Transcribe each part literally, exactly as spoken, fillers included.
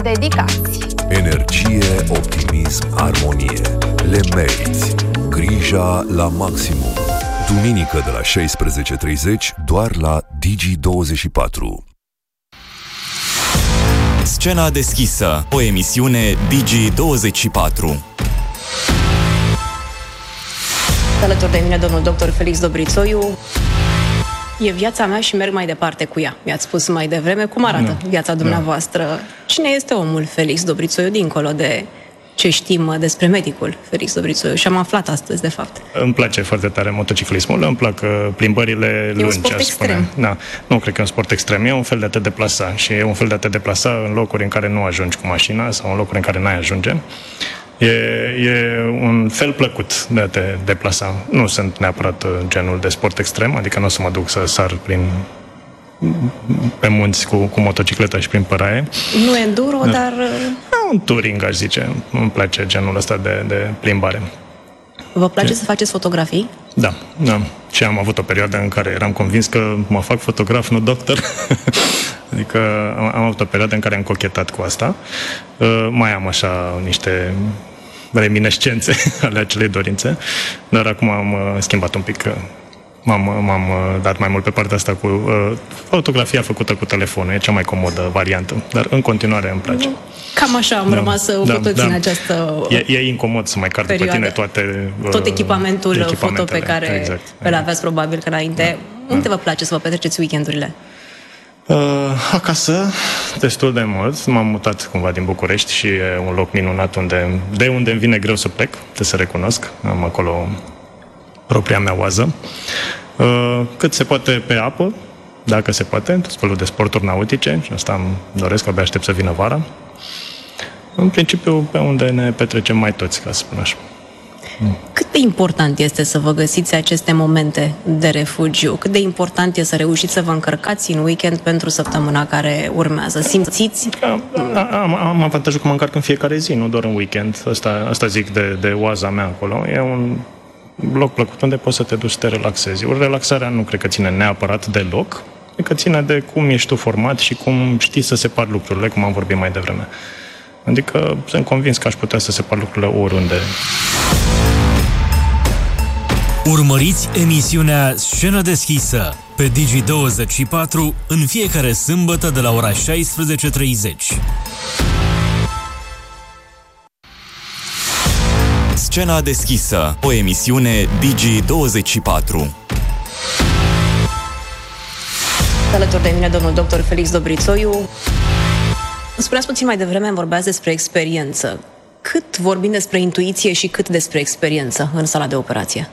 Dedicați. Energie, optimism, armonie. Le meriți. Grija la maximum. Duminică de la șaisprezece și treizeci doar la Digi douăzeci și patru. Scena deschisă, o emisiune Digi douăzeci și patru. Alături de mine domnul doctor Felix Dobrițoiu. E viața mea și merg mai departe cu ea. Mi-ați spus mai devreme cum arată no. viața dumneavoastră. No. Cine este omul Felix Dobrițoiu dincolo de ce știm despre medicul Felix Dobrițoiu? Și am aflat astăzi, de fapt. Îmi place foarte tare motociclismul, îmi plac plimbările lungi. E un sport extrem. Da. Nu cred că e un sport extrem, e un fel de a te deplasa. Și e un fel de a te deplasa în locuri în care nu ajungi cu mașina sau în locuri în care n-ai ajunge. E, e un fel plăcut de a te deplasa. Nu sunt neapărat genul de sport extrem, adică nu o să mă duc să sar prin pe munți cu, cu motocicleta și prin păraie. Nu enduro, da. dar... Un touring, aș zice. Îmi place genul ăsta de, de plimbare. Vă place e. să faceți fotografii? Da, da. Și am avut o perioadă în care eram convins că mă fac fotograf, nu doctor. Adică am, am avut o perioadă în care am cochetat cu asta. Uh, mai am așa niște reminiscențe ale acelei dorințe, dar acum am uh, schimbat un pic. Uh, M-am, m-am dat mai mult pe partea asta cu uh, fotografia făcută cu telefonul. E cea mai comodă variantă, dar în continuare îmi place. Cam așa am da, rămas da, cu toți da. în această e, e incomod să mai car după tine toate... Uh, Tot echipamentul foto pe care exact, pe exact. aveați probabil că înainte. Da, Unde da. vă place să vă petreceți weekendurile? Uh, acasă, destul de mult. M-am mutat cumva din București și e un loc minunat unde, de unde îmi vine greu să plec, trebuie să recunosc. Am acolo propria mea oază. Cât se poate pe apă, dacă se poate, tot felul de sporturi nautice, și asta îmi doresc, abia aștept să vină vara. În principiu, pe unde ne petrecem mai toți, ca să spun așa. Cât de important este să vă găsiți aceste momente de refugiu? Cât de important este să reușiți să vă încărcați în weekend pentru săptămâna care urmează? Simțiți? Am, am avantajul că mă încarc în fiecare zi, nu doar în weekend. Asta, asta zic de, de oaza mea acolo. E un loc plăcut unde poți să te duci să te relaxezi. O relaxarea nu cred că ține neapărat de loc, cred că ține de cum ești tu format și cum știi să separi lucrurile, cum am vorbit mai devreme. Adică sunt convins că aș putea să separ lucrurile oriunde. Urmăriți emisiunea Scenă deschisă pe Digi douăzeci și patru în fiecare sâmbătă de la ora șaisprezece și treizeci. Scena deschisă, o emisiune Digi douăzeci și patru. Alături de mine domnul doctor Felix Dobrițoiu. Spuneați puțin mai devreme, vorbeați despre experiență. Cât vorbim despre intuiție și cât despre experiență în sala de operație?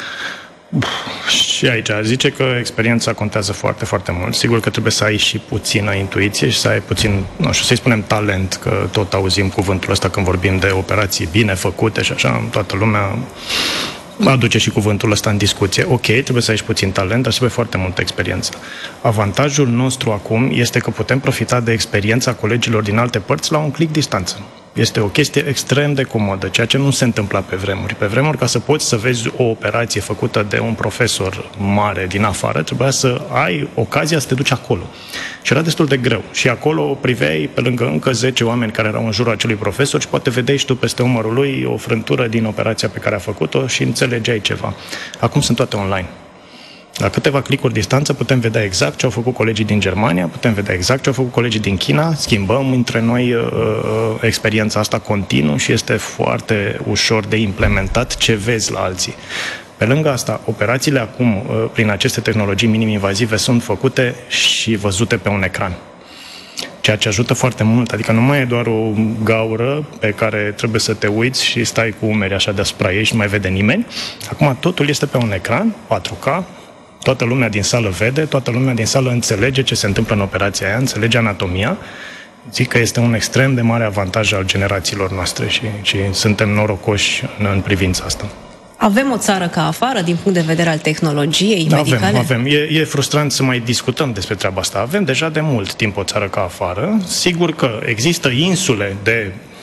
Și aici zice că experiența contează foarte, foarte mult. Sigur că trebuie să ai și puțină intuiție și să ai puțin, nu știu, să-i spunem talent, că tot auzim cuvântul ăsta când vorbim de operații bine făcute și așa, toată lumea aduce și cuvântul ăsta în discuție. Ok, trebuie să ai și puțin talent, dar trebuie foarte multă experiență. Avantajul nostru acum este că putem profita de experiența colegilor din alte părți la un click distanță. Este o chestie extrem de comodă, ceea ce nu se întâmpla pe vremuri. Pe vremuri, ca să poți să vezi o operație făcută de un profesor mare din afară, trebuia să ai ocazia să te duci acolo. Și era destul de greu. Și acolo priveai pe lângă încă zece oameni care erau în jurul acelui profesor și poate vedeai și tu peste umărul lui o frântură din operația pe care a făcut-o și înțelegeai ceva. Acum sunt toate online. La câteva clicuri distanță putem vedea exact ce au făcut colegii din Germania, putem vedea exact ce au făcut colegii din China, schimbăm între noi uh, experiența asta continuu și este foarte ușor de implementat ce vezi la alții. Pe lângă asta, operațiile acum, uh, prin aceste tehnologii minim-invazive, sunt făcute și văzute pe un ecran. Ceea ce ajută foarte mult, adică nu mai e doar o gaură pe care trebuie să te uiți și stai cu umeri așa deasupra ei și nu mai vede nimeni. Acum totul este pe un ecran, patru K, toată lumea din sală vede, toată lumea din sală înțelege ce se întâmplă în operația aia, înțelege anatomia. Zic că este un extrem de mare avantaj al generațiilor noastre și, și suntem norocoși în, în privința asta. Avem o țară ca afară din punct de vedere al tehnologiei medicale? Avem, avem. E, e frustrant să mai discutăm despre treaba asta. Avem deja de mult timp o țară ca afară. Sigur că există insule de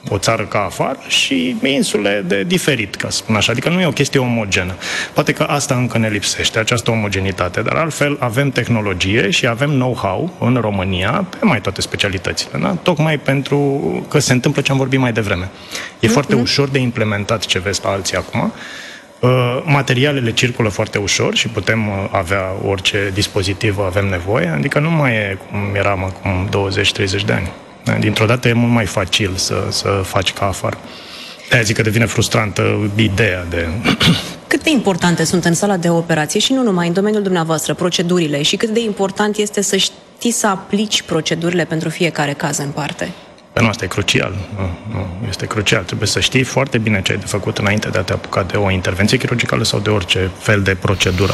o țară ca afară și insule de diferit, ca să spun așa. Adică nu e o chestie omogenă. Poate că asta încă ne lipsește, această omogenitate, dar altfel avem tehnologie și avem know-how în România pe mai toate specialitățile, da? Tocmai pentru că se întâmplă ce am vorbit mai devreme. E mm-hmm. foarte ușor de implementat ce vezi la alții acum. Uh, materialele circulă foarte ușor și putem uh, avea orice dispozitiv avem nevoie, adică nu mai e cum eram acum douăzeci treizeci de ani. Dintr-o dată e mult mai facil să, să faci ca afară. De-aia zic că devine frustrantă ideea de... Cât de importante sunt în sala de operație și nu numai în domeniul dumneavoastră, procedurile, și cât de important este să știi să aplici procedurile pentru fiecare caz în parte? Nu, asta e crucial. Nu, nu, este crucial. Trebuie să știi foarte bine ce ai de făcut înainte de a te apuca de o intervenție chirurgicală sau de orice fel de procedură.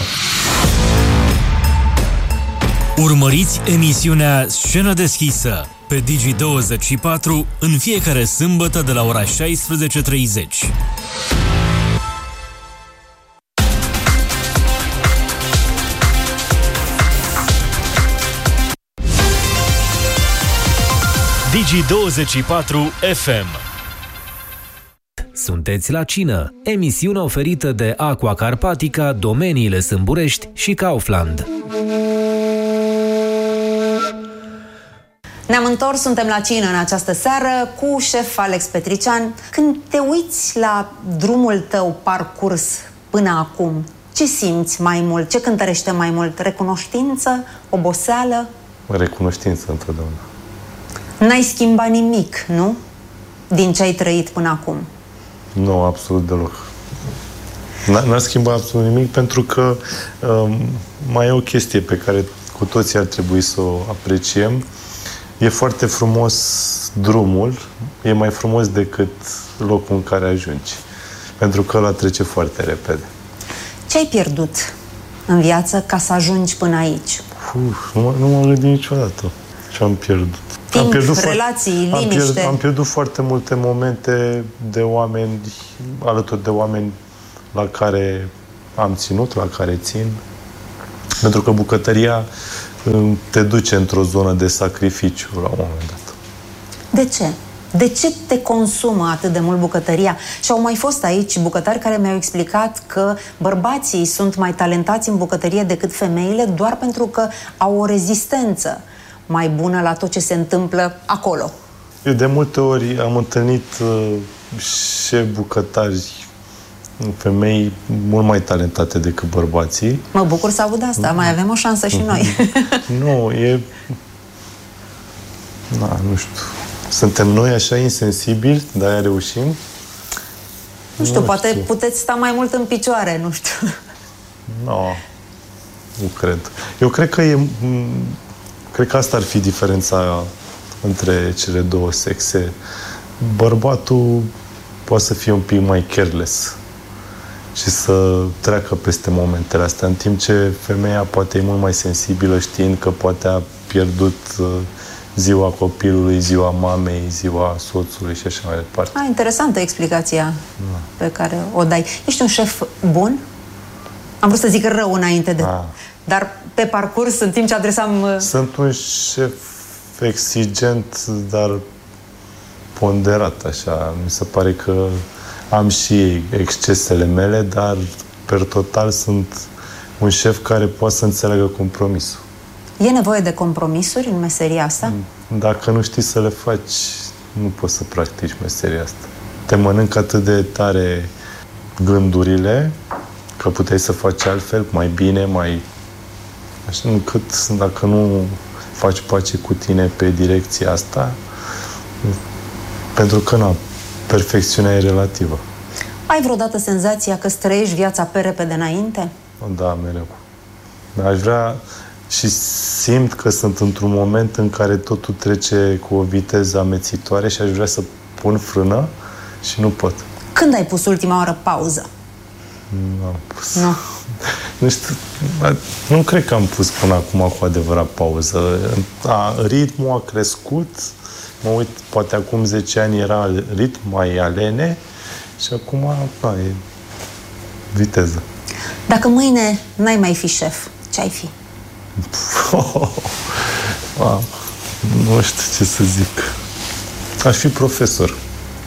Urmăriți emisiunea Scenă deschisă pe Digi douăzeci și patru în fiecare sâmbătă de la ora șaisprezece treizeci. Digi douăzeci și patru F M. Sunteți la cină, emisiune oferită de Aqua Carpatica, Domeniile Sâmburești și Kaufland. Ne-am întors, suntem la cină în această seară cu șef Alex Petrician. Când te uiți la drumul tău parcurs până acum, ce simți mai mult? Ce cântărește mai mult? Recunoștință? Oboseală? Recunoștință, întotdeauna. N-ai schimbat nimic, nu? Din ce ai trăit până acum? Nu, absolut deloc. N-a schimbat absolut nimic pentru că um, mai e o chestie pe care cu toții ar trebui să o apreciem. E foarte frumos drumul, e mai frumos decât locul în care ajungi. Pentru că ăla trece foarte repede. Ce ai pierdut în viață ca să ajungi până aici? Uf, nu, nu m-am gândit niciodată ce am pierdut. Timp, am pierdut relații, am liniște. Pierdut, am pierdut foarte multe momente de oameni, alături de oameni la care am ținut, la care țin. Pentru că bucătăria te duce într-o zonă de sacrificiu la un moment dat. De ce? De ce te consumă atât de mult bucătăria? Și au mai fost aici bucătari care mi-au explicat că bărbații sunt mai talentați în bucătărie decât femeile doar pentru că au o rezistență mai bună la tot ce se întâmplă acolo. Eu de multe ori am întâlnit uh, și bucătari, femei mult mai talentate decât bărbații. Mă bucur să aud asta, mai avem o șansă și noi. Nu, e... Na, nu știu. Suntem noi așa insensibili, de-aia reușim? Nu știu, nu poate știu. Puteți sta mai mult în picioare, nu știu. Nu, nu cred. Eu cred că e... Cred că asta ar fi diferența între cele două sexe. Bărbatul poate să fie un pic mai careless și să treacă peste momentele astea, în timp ce femeia poate e mult mai sensibilă, știind că poate a pierdut ziua copilului, ziua mamei, ziua soțului și așa mai departe. Ah, interesantă explicația da. pe care o dai. Ești un șef bun? Am vrut să zic rău înainte de... Ah. Dar pe parcurs, în timp ce adresam... Sunt un șef exigent, dar ponderat, așa. Mi se pare că am și excesele mele, dar per total sunt un șef care poate să înțeleagă compromisul. E nevoie de compromisuri în meseria asta? Dacă nu știi să le faci, nu poți să practici meseria asta. Te mănâncă atât de tare gândurile că puteai să faci altfel, mai bine, mai... Așa, încât dacă nu faci pace cu tine pe direcția asta, pentru că na, perfecțiunea e relativă. Ai vreodată senzația că străiești viața pe repede înainte? Da, mereu. Aș vrea și simt că sunt într-un moment în care totul trece cu o viteză amețitoare și aș vrea să pun frână și nu pot. Când ai pus ultima oară pauză? Nu am pus. Nu. Nu știu, nu cred că am pus până acum cu adevărat pauză. A, ritmul a crescut, mă uit, poate acum zece ani era ritm mai alene și acum, da, e viteză. Dacă mâine n-ai mai fi șef, ce ai fi? Nu știu ce să zic. Aș fi profesor.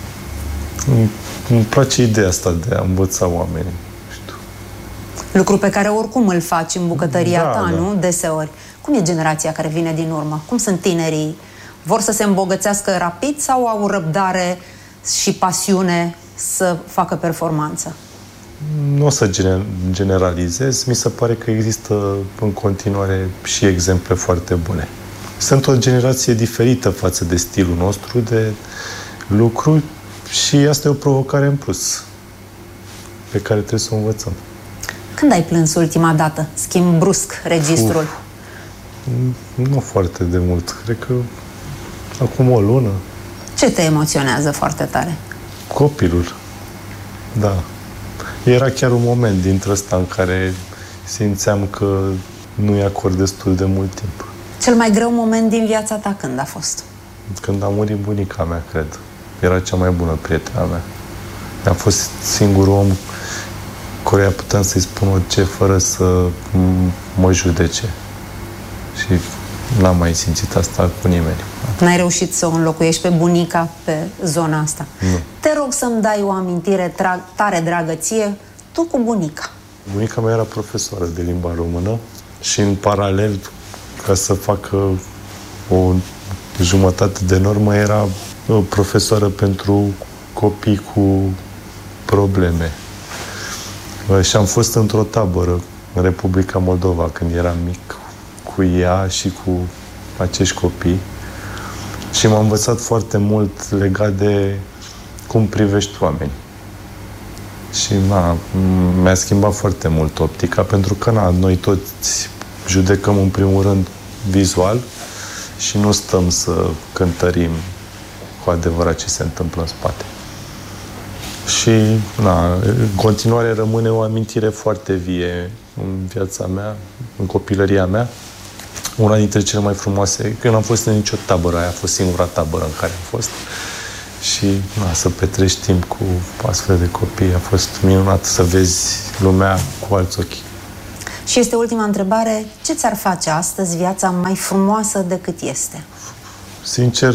Îmi, îmi place ideea asta de a învăța oamenii. Știu. Lucru pe care oricum îl faci în bucătăria da, ta, da. nu? Deseori. Cum e generația care vine din urmă? Cum sunt tinerii? Vor să se îmbogățească rapid sau au răbdare și pasiune să facă performanță? Nu o să generalizez. Mi se pare că există în continuare și exemple foarte bune. Sunt o generație diferită față de stilul nostru de lucru și asta e o provocare în plus pe care trebuie să o învățăm. Când ai plâns ultima dată? Schimb brusc registrul. Uf, nu foarte de mult. Cred că acum o lună. Ce te emoționează foarte tare? Copilul. Da. Era chiar un moment dintre ăsta în care simțeam că nu-i acord destul de mult timp. Cel mai greu moment din viața ta când a fost? Când a murit bunica mea, cred. Era cea mai bună prietena mea. A fost singurul om căruia puteam să-i spun orice fără să mă judece. Și n-am mai simțit asta cu nimeni. N-ai reușit să o înlocuiești pe bunica pe zona asta? Nu. Te rog să-mi dai o amintire tra- tare dragă ție, tu cu bunica. Bunica mea era profesoară de limba română și în paralel, ca să facă o jumătate de normă, era profesoară pentru copii cu probleme. Și am fost într-o tabără în Republica Moldova când eram mic cu ea și cu acești copii și m-a învățat foarte mult legat de cum privești oameni. Și na, mi-a schimbat foarte mult optica, pentru că na, noi toți judecăm în primul rând vizual și nu stăm să cântărim cu adevărat ce se întâmplă în spate. Și na, în continuare rămâne o amintire foarte vie în viața mea, în copilăria mea. Una dintre cele mai frumoase, că eu n-am fost în nicio tabără, aia a fost singura tabără în care am fost. Și na, să petrești timp cu astfel de copii a fost minunat, să vezi lumea cu alți ochi. Și este ultima întrebare, ce ți-ar face astăzi viața mai frumoasă decât este? Sincer,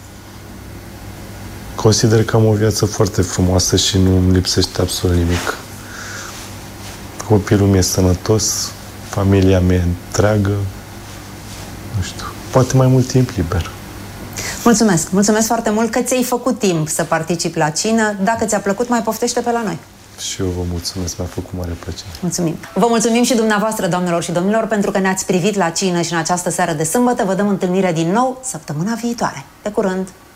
consider că am o viață foarte frumoasă și nu îmi lipsește absolut nimic. Copilul meu e sănătos, familia mea e întreagă, nu știu, poate mai mult timp liber. Mulțumesc! Mulțumesc foarte mult că ți-ai făcut timp să participi la cină. Dacă ți-a plăcut, mai poftește pe la noi. Și eu vă mulțumesc, mi-a făcut mare plăcere. Mulțumim! Vă mulțumim și dumneavoastră, doamnelor și domnilor, pentru că ne-ați privit la cină și în această seară de sâmbătă. Vă dăm întâlnire din nou săptămâna viitoare. Pe curând!